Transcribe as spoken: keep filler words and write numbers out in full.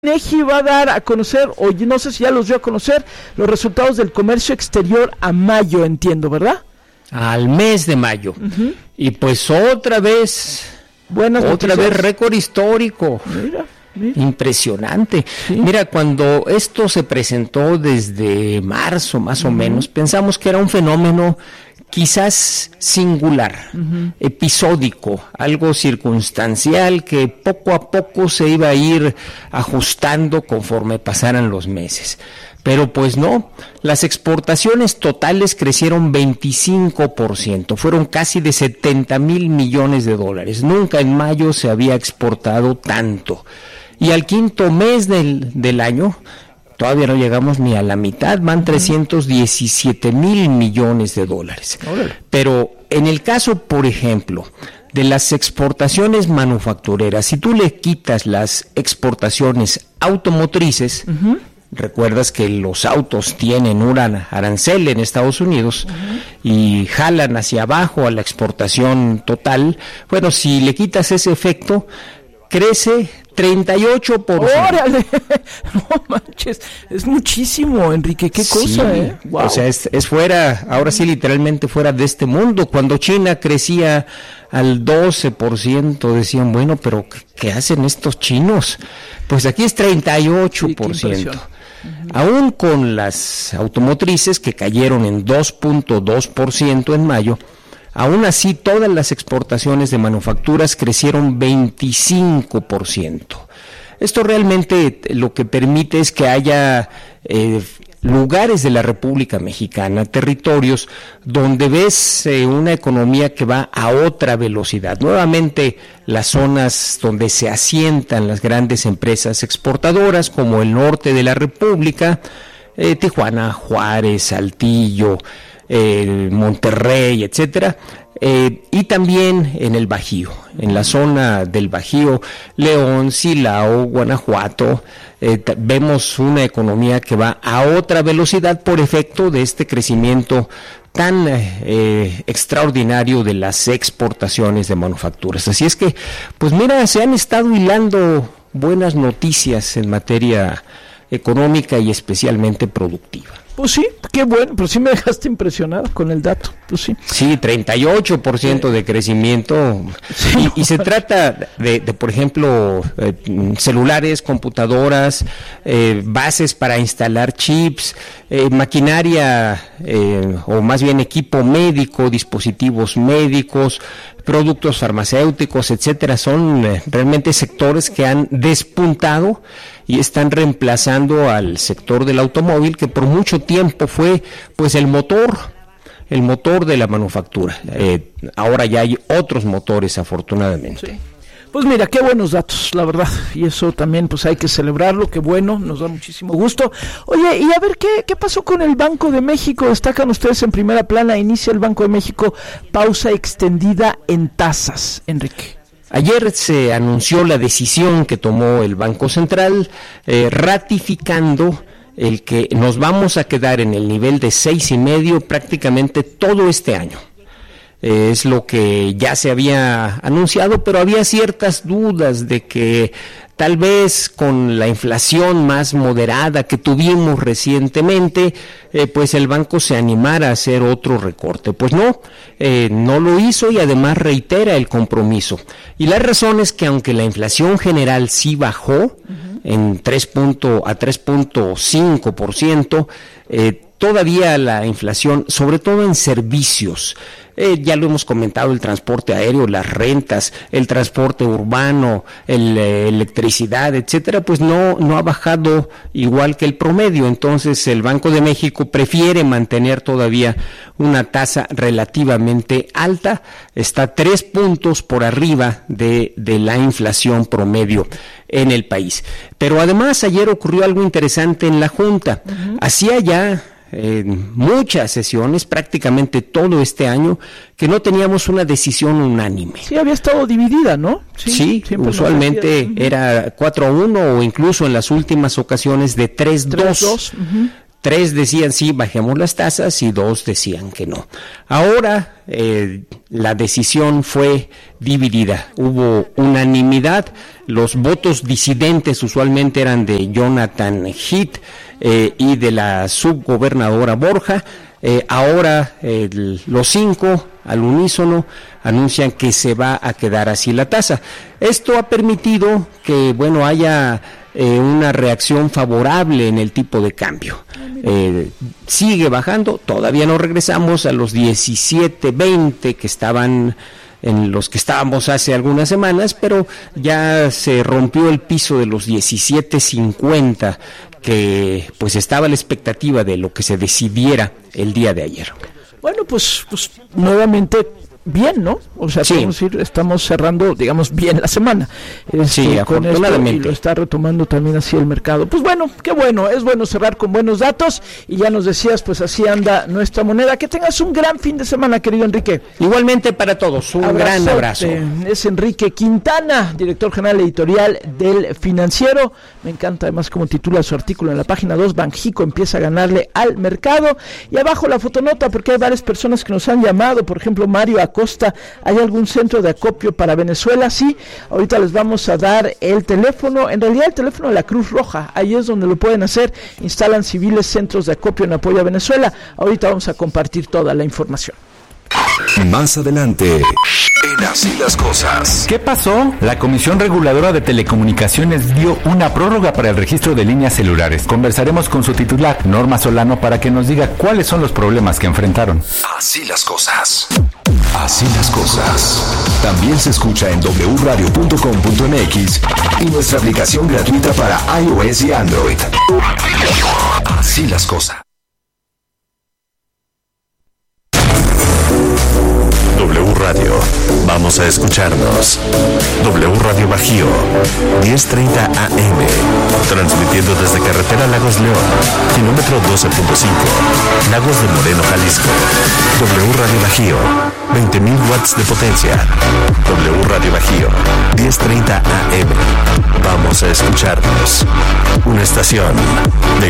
INEGI va a dar a conocer, o no sé si ya los dio a conocer, los resultados del comercio exterior a mayo, entiendo, ¿verdad? Al mes de mayo. Uh-huh. Y pues otra vez, Buenas otra noticias. vez récord histórico. Mira, mira. Impresionante. Sí. Mira, cuando esto se presentó desde marzo, más uh-huh. o menos, pensamos que era un fenómeno quizás singular, uh-huh. episódico, algo circunstancial que poco a poco se iba a ir ajustando conforme pasaran los meses. Pero pues no, las exportaciones totales crecieron veinticinco por ciento, fueron casi de setenta mil millones de dólares. Nunca en mayo se había exportado tanto. Y al quinto mes del, del año, todavía no llegamos ni a la mitad, van trescientos diecisiete mil millones de dólares. Órale. Pero en el caso, por ejemplo, de las exportaciones manufactureras, si tú le quitas las exportaciones automotrices, uh-huh. recuerdas que los autos tienen un arancel en Estados Unidos uh-huh. y jalan hacia abajo a la exportación total. Bueno, si le quitas ese efecto, crece treinta y ocho por ciento. ¡Órale! No manches, es muchísimo, Enrique, qué sí, cosa, ¿eh? Wow. O sea, es, es fuera, ahora sí literalmente fuera de este mundo. Cuando China crecía al doce por ciento, decían, bueno, pero ¿qué hacen estos chinos? Pues aquí es treinta y ocho por ciento. Sí, uh-huh. Aún con las automotrices que cayeron en dos punto dos por ciento en mayo, aún así, todas las exportaciones de manufacturas crecieron veinticinco por ciento. Esto realmente lo que permite es que haya eh, lugares de la República Mexicana, territorios donde ves eh, una economía que va a otra velocidad. Nuevamente, las zonas donde se asientan las grandes empresas exportadoras, como el norte de la República, eh, Tijuana, Juárez, Saltillo, Eh, Monterrey, etcétera, eh, y también en el Bajío, en la zona del Bajío, León, Silao, Guanajuato, eh, t- vemos una economía que va a otra velocidad por efecto de este crecimiento tan eh, extraordinario de las exportaciones de manufacturas. Así es que, pues mira, se han estado hilando buenas noticias en materia económica y especialmente productiva. Pues sí, qué bueno, pero sí me dejaste impresionado con el dato, pues sí. Sí, treinta y ocho por ciento sí. de crecimiento, sí, y, no, y se no. trata de, de, por ejemplo, eh, celulares, computadoras, eh, bases para instalar chips, eh, maquinaria, eh, o más bien equipo médico, dispositivos médicos, productos farmacéuticos, etcétera. Son eh, realmente sectores que han despuntado y están reemplazando al sector del automóvil, que por mucho tiempo fue pues el motor, el motor de la manufactura. Eh, ahora ya hay otros motores, afortunadamente. Sí. Pues mira, qué buenos datos, la verdad, y eso también pues hay que celebrarlo, qué bueno, nos da muchísimo gusto. Oye, y a ver, ¿qué, qué pasó con el Banco de México? Destacan ustedes en primera plana, inicia el Banco de México pausa extendida en tasas, Enrique. Ayer se anunció la decisión que tomó el Banco Central, eh, ratificando el que nos vamos a quedar en el nivel de seis y medio prácticamente todo este año. Eh, es lo que ya se había anunciado, pero había ciertas dudas de que tal vez con la inflación más moderada que tuvimos recientemente, eh, pues el banco se animara a hacer otro recorte. Pues no, eh, no lo hizo y además reitera el compromiso. Y la razón es que aunque la inflación general sí bajó uh-huh. en tres punto a tres punto cinco por ciento, eh, todavía la inflación, sobre todo en servicios, eh, ya lo hemos comentado, el transporte aéreo, las rentas, el transporte urbano, el, eh, electricidad, etcétera, pues no, no ha bajado igual que el promedio. Entonces el Banco de México prefiere mantener todavía una tasa relativamente alta, está tres puntos por arriba de, de la inflación promedio en el país. Pero además ayer ocurrió algo interesante en la Junta. Uh-huh. Hacía ya Eh, muchas sesiones, prácticamente todo este año, que no teníamos una decisión unánime. Sí, había estado dividida, ¿no? Sí, sí, usualmente era cuatro a uno o incluso en las últimas ocasiones de tres dos. Uh-huh. tres decían sí, bajemos las tasas y dos decían que no. Ahora eh, la decisión fue dividida, hubo unanimidad, los votos disidentes usualmente eran de Jonathan Heath eh, y de la subgobernadora Borja. Eh, ahora eh, los cinco al unísono anuncian que se va a quedar así la tasa. Esto ha permitido que, bueno, haya eh, una reacción favorable en el tipo de cambio. Eh, sigue bajando, todavía no regresamos a los diecisiete veinte que estaban en los que estábamos hace algunas semanas, pero ya se rompió el piso de los diecisiete cincuenta, que pues estaba la expectativa de lo que se decidiera el día de ayer. Bueno, pues, pues nuevamente bien, ¿no? O sea, sí. podemos decir, estamos cerrando, digamos, bien la semana. Este, sí, afortunadamente. Y lo está retomando también así el mercado. Pues bueno, qué bueno, es bueno cerrar con buenos datos, y ya nos decías, pues así anda nuestra moneda. Que tengas un gran fin de semana, querido Enrique. Igualmente para todos, un Abrazote. gran abrazo. Es Enrique Quintana, director general editorial del Financiero. Me encanta además como titula su artículo en la página dos, Banxico empieza a ganarle al mercado. Y abajo la fotonota, porque hay varias personas que nos han llamado, por ejemplo, Mario Acosta, ¿hay algún centro de acopio para Venezuela? Sí, ahorita les vamos a dar el teléfono, en realidad el teléfono de la Cruz Roja, ahí es donde lo pueden hacer, instalan civiles centros de acopio en apoyo a Venezuela. Ahorita vamos a compartir toda la información. Más adelante, en Así las Cosas. ¿Qué pasó? La Comisión Reguladora de Telecomunicaciones dio una prórroga para el registro de líneas celulares. Conversaremos con su titular, Norma Solano, para que nos diga cuáles son los problemas que enfrentaron. Así las Cosas. Así las Cosas. También se escucha en doble u radio punto com punto m x y nuestra aplicación gratuita para iOS y Android. Así las Cosas. W Radio. Vamos a escucharnos. W Radio Bajío, diez treinta A M. Transmitiendo desde carretera Lagos León, kilómetro doce punto cinco, Lagos de Moreno, Jalisco. W Radio Bajío, veinte mil watts de potencia. W Radio Bajío, diez treinta A M. Vamos a escucharnos. Una estación de